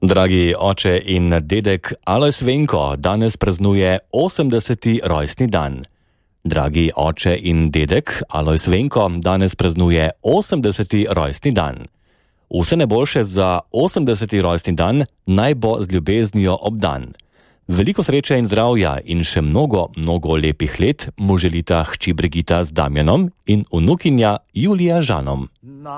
Dragi oče in dedek Alojz Venko danes praznuje 80. rojstni dan. Dragi oče in dedek Alojz Venko danes praznuje 80. rojstni dan. Vse najboljše za 80. rojstni dan, naj bo z ljubeznijo obdan. Veliko sreče in zdravja in še mnogo lepih let mu želita hči Brigita z Damjanom in vnukinja Julija Žanom.